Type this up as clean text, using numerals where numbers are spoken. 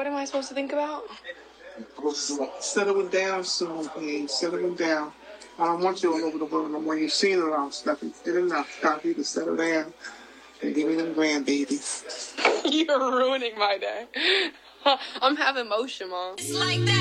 What am I supposed to think about? Settle it down soon, please. Settle it down. I don't want you all over the world no more. You've seen it all, Stephanie. Did enough. Time for you to settle down and give me them grandbabies. You're ruining my day. I'm having motion, Mom. It's like that.